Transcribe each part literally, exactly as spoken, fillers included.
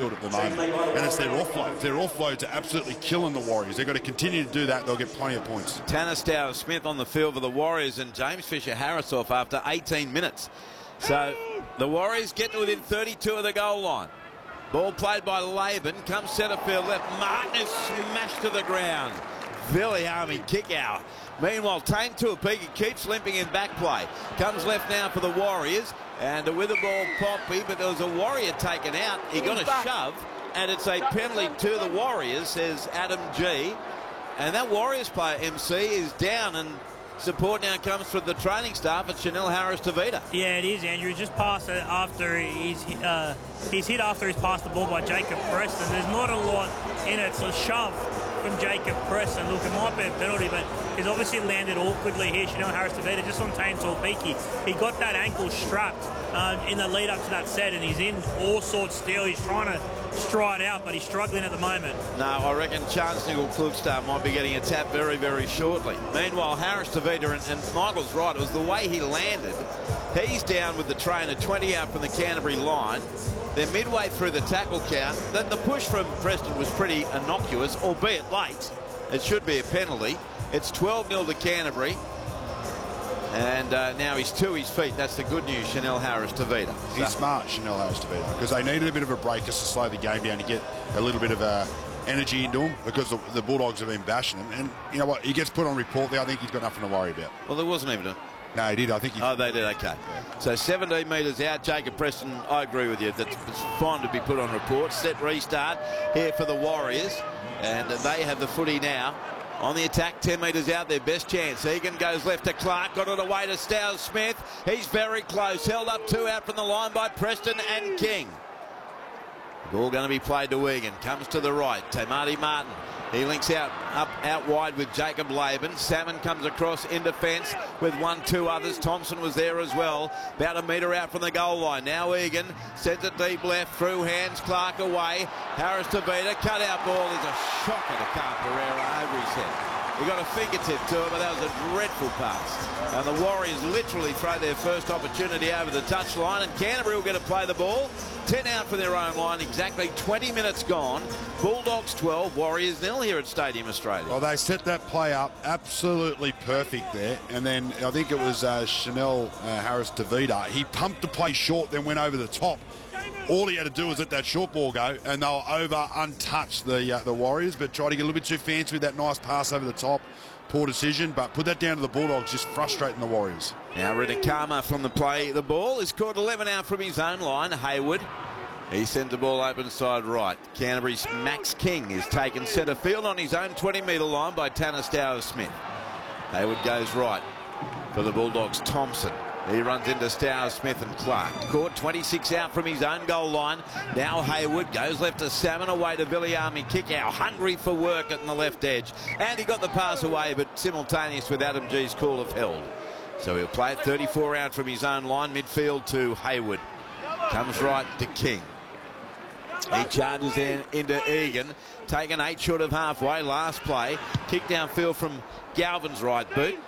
midfield at the moment, and it's their offloads. Their offloads are absolutely killing the Warriors. They've got to continue to do that. They'll get plenty of points. Tanner Stowers-Smith on the field for the Warriors, and James Fisher-Harris off after eighteen minutes. So the Warriors get to within thirty-two of the goal line. Ball played by Laban, comes centre field left. Martin is smashed to the ground. Viliami kick out. Meanwhile, Tame Tuapiki keeps limping in back play. Comes left now for the Warriors, and with the ball Poppy, but there was a Warrior taken out. He got a shove, and it's a penalty to the Warriors, says Adam G. And that Warriors player, M C, is down, and support now comes from the training staff at Chanel Harris-Tavita. Yeah, it is, Andrew. Just passed it after he's uh, he's hit after he's passed the ball by Jacob Preston. There's not a lot in it. It's a shove from Jacob Preston. Look, it might be a penalty, but he's obviously landed awkwardly here. Chanel Harris-Tavita just on Tame Tuapiki. He got that ankle strapped um, in the lead up to that set, and he's in all sorts still. He's trying to stride out, but he's struggling at the moment. No, I reckon Chance Nigel-Klugstad might be getting a tap very, very shortly. Meanwhile, Harris-Tavita, and, and Michael's right, it was the way he landed. He's down with the trainer, twenty out from the Canterbury line. They're midway through the tackle count. Then the push from Preston was pretty innocuous, albeit late. It should be a penalty. It's twelve nil to Canterbury. And uh, now he's to his feet. That's the good news, Chanel Harris-Tavita. He's so smart, Chanel Harris-Tavita, because they needed a bit of a break just to slow the game down to get a little bit of uh, energy into him, because the, the Bulldogs have been bashing him. And you know what? He gets put on report there. I think he's got nothing to worry about. Well, there wasn't even a... No, he did. I think he... Oh, they did. Okay. Yeah. So seventeen metres out. Jacob Preston, I agree with you. That's it's fine to be put on report. Set restart here for the Warriors. And they have the footy now. On the attack, ten metres out, their best chance. Egan goes left to Clark, got it away to Stowers-Smith. He's very close, held up two out from the line by Preston and King. Ball going to be played to Egan, comes to the right, Tamati Martin. He links out up out wide with Jacob Laban. Salmon comes across in defence with one, two others. Thompson was there as well. About a metre out from the goal line. Now Egan sends it deep left, through hands, Clark away. Harris-Tavita, cut out ball. There's a shocker to Carl Pereira over his head. He got a fingertip to it, but that was a dreadful pass. And the Warriors literally throw their first opportunity over the touchline, and Canterbury will get to play the ball. ten out from their own line, exactly twenty minutes gone. Bulldogs twelve, Warriors nil here at Stadium Australia. Well, they set that play up absolutely perfect there. And then I think it was uh, Chanel uh, Harris-Tavita. He pumped the play short, then went over the top. All he had to do was let that short ball go, and they were over untouched, the uh, the Warriors, but tried to get a little bit too fancy with that nice pass over the top. Poor decision, but put that down to the Bulldogs, just frustrating the Warriors. Now Ridikama from the play. The ball is caught eleven out from his own line. Hayward, he sends the ball open side right. Canterbury's Max King is taken centre field on his own twenty metre line by Tanner Stowers-Smith. Hayward goes right for the Bulldogs. Thompson. He runs into Stowers-Smith and Clark. Caught twenty-six out from his own goal line. Now Hayward goes left to Salmon, away to Viliami. Kick out, hungry for work at the left edge. And he got the pass away, but simultaneous with Adam G's call of held. So he'll play it thirty-four out from his own line, midfield to Hayward. Comes right to King. He charges in into Egan. Taken eight short of halfway, last play. Kick downfield from Galvin's right boot.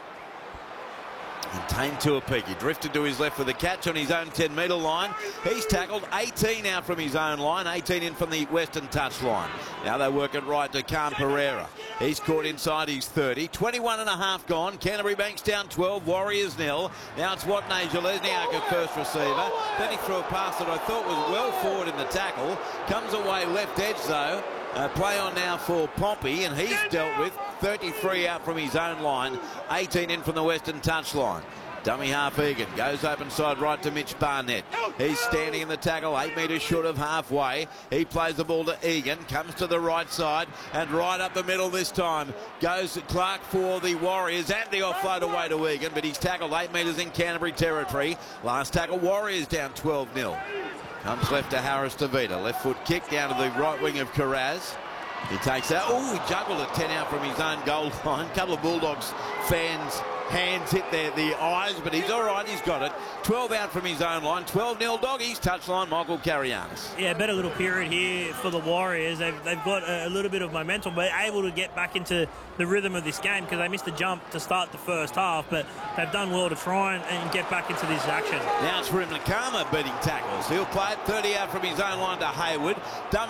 And Tame Tuapiki drifted to his left with a catch on his own ten metre line. He's tackled eighteen out from his own line, eighteen in from the western touch line. Now they work it right to Carl Pereira. He's caught inside his thirty. twenty-one and a half gone. Canterbury Banks down twelve. Warriors nil. Now it's Watney Jalesniak, first receiver. Then he threw a pass that I thought was well forward in the tackle. Comes away left edge though. Uh, play on now for Pompey, and he's dealt with thirty-three out from his own line, eighteen in from the western touch line. Dummy half Egan goes open side right to Mitch Barnett. He's standing in the tackle, eight metres short of halfway. He plays the ball to Egan, comes to the right side, and right up the middle this time goes Clark for the Warriors, and the offload away to Egan, but he's tackled eight metres in Canterbury territory. Last tackle, Warriors down twelve nil. Comes left to Harris-Tavita. Left foot kick down to the right wing of Carraz. He takes that. Oh, he juggled it ten out from his own goal line. A couple of Bulldogs fans' hands hit their the eyes, but he's all right. He's got it. twelve out from his own line. twelve nil Doggies. Touchline, Michael Carianis. Yeah, better little period here for the Warriors. They've, they've got a, a little bit of momentum, but able to get back into the rhythm of this game because they missed a jump to start the first half, but they've done well to try and, and get back into this action. Now it's Rimlakama beating tackles. He'll play it thirty out from his own line to Hayward. Dummy